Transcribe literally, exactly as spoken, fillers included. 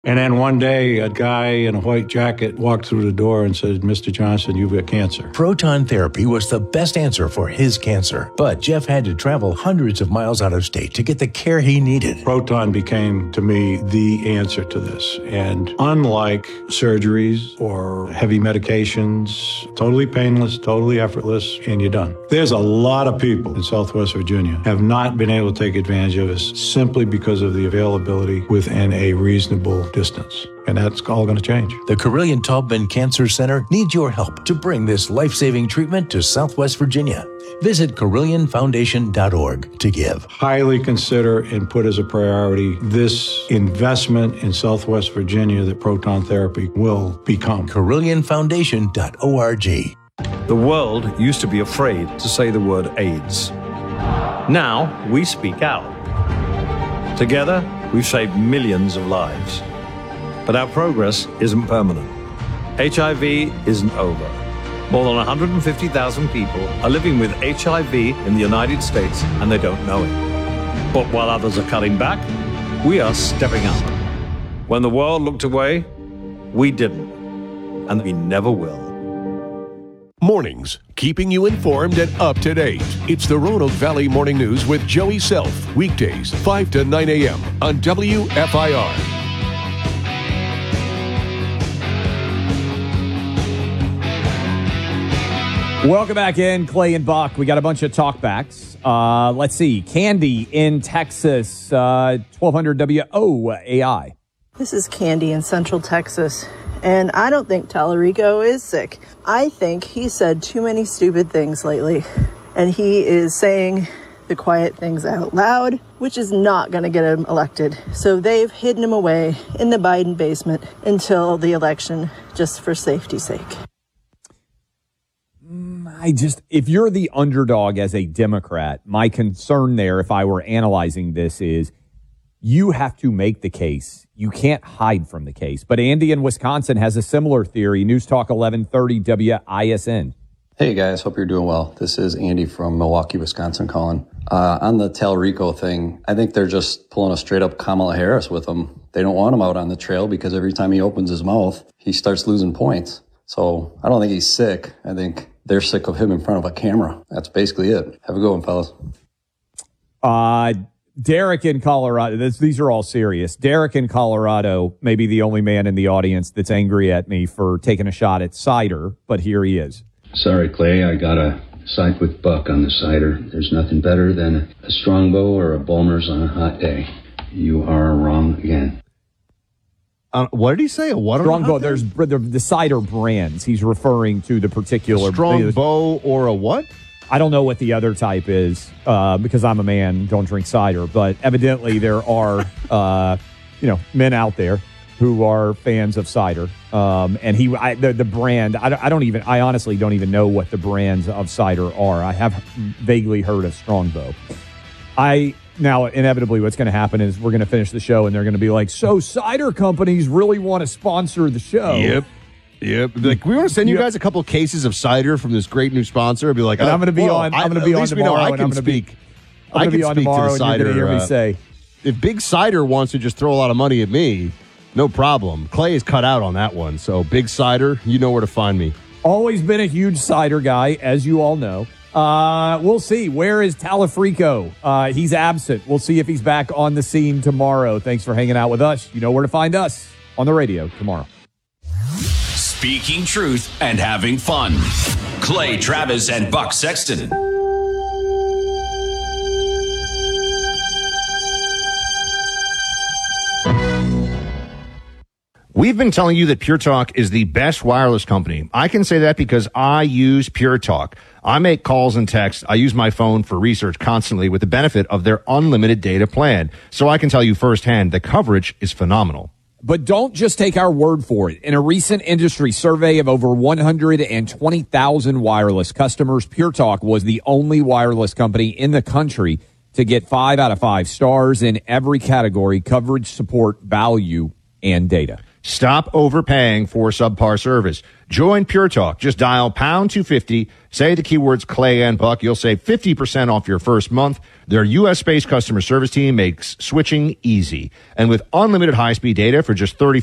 And then one day, a guy in a white jacket walked through the door and said, Mister Johnson, you've got cancer. Proton therapy was the best answer for his cancer, but Jeff had to travel hundreds of miles out of state to get the care he needed. Proton became, to me, the answer to this. And unlike surgeries or heavy medications, totally painless, totally effortless, and you're done. There's a lot of people in Southwest Virginia have not been able to take advantage of this simply because of the availability within a reasonable distance. And that's all going to change. The Carilion Taubman Cancer Center needs your help to bring this life-saving treatment to Southwest Virginia. Visit Carilion Foundation dot org to give. Highly consider and put as a priority this investment in Southwest Virginia that proton therapy will become. Carilion Foundation dot org. The world used to be afraid to say the word AIDS. Now we speak out. Together, we've saved millions of lives. But our progress isn't permanent. H I V isn't over. More than one hundred fifty thousand people are living with H I V in the United States and they don't know it. But while others are cutting back, we are stepping up. When the world looked away, we didn't. And we never will. Mornings, keeping you informed and up to date. It's the Roanoke Valley Morning News with Joey Self. Weekdays, five to nine a.m. on W F I R. Welcome back in, Clay and Buck. We got a bunch of talkbacks. Uh, let's see. Candy in Texas, uh, twelve hundred W O A I. This is Candy in Central Texas, and I don't think Tallarico is sick. I think he said too many stupid things lately, and he is saying the quiet things out loud, which is not going to get him elected. So they've hidden him away in the Biden basement until the election, just for safety's sake. I just, if you're the underdog as a Democrat, my concern there, if I were analyzing this, is you have to make the case. You can't hide from the case. But Andy in Wisconsin has a similar theory. News Talk eleven thirty W I S N. Hey guys, hope you're doing well. This is Andy from Milwaukee, Wisconsin calling. Uh, on the Tallarico thing, I think they're just pulling a straight up Kamala Harris with him. They don't want him out on the trail because every time he opens his mouth, he starts losing points. So I don't think he's sick. I think they're sick of him in front of a camera. That's basically it. Have a good one, fellas. Uh, Derek in Colorado. This, these are all serious. Derek in Colorado may be the only man in the audience that's angry at me for taking a shot at cider, but here he is. Sorry, Clay. I got to side with Buck on the cider. There's nothing better than a Strongbow or a Bulmers on a hot day. You are wrong again. Uh, what did he say? A what? Strongbow. There's the, the cider brands. He's referring to the particular a Strongbow or a what? I don't know what the other type is uh, because I'm a man, don't drink cider. But evidently there are, uh, you know, men out there who are fans of cider. Um, and he, I, the, the brand, I, I don't even, I honestly don't even know what the brands of cider are. I have vaguely heard of Strongbow. I. Now, inevitably, what's going to happen is we're going to finish the show, and they're going to be like, so cider companies really want to sponsor the show. Yep. Yep. Like, we want to send you guys a couple cases of cider from this great new sponsor. I'd be like, and oh, I'm going to be well, on. I'm I, going to be on tomorrow. I and can I'm gonna speak. Be, I'm I can be on speak tomorrow, to the cider. And you're going to hear me uh, say, if Big Cider wants to just throw a lot of money at me, no problem. Clay is cut out on that one. So, Big Cider, you know where to find me. Always been a huge cider guy, as you all know. Uh, we'll see. Where is Tallarico? Uh, he's absent. We'll see if he's back on the scene tomorrow. Thanks for hanging out with us. You know where to find us on the radio tomorrow. Speaking truth and having fun. Clay Travis and Buck Sexton. We've been telling you that Pure Talk is the best wireless company. I can say that because I use Pure Talk. I make calls and texts. I use my phone for research constantly with the benefit of their unlimited data plan. So I can tell you firsthand, the coverage is phenomenal. But don't just take our word for it. In a recent industry survey of over one hundred twenty thousand wireless customers, Pure Talk was the only wireless company in the country to get five out of five stars in every category: coverage, support, value, and data. Stop overpaying for subpar service. Join Pure Talk. Just dial pound two fifty, say the keywords Clay and Buck. You'll save fifty percent off your first month. Their U S-based customer service team makes switching easy. And with unlimited high-speed data for just thirty